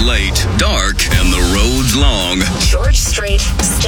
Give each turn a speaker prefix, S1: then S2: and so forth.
S1: late, dark, and the road's long.
S2: George Strait,